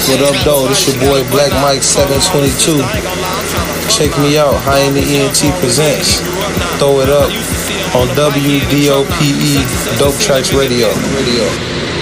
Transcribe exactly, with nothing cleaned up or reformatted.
What up, though? This your boy Black Mike seven twenty-two. Check me out. Hyena E N T presents. Throw it up on W D O P E Dope Tracks Radio. Radio.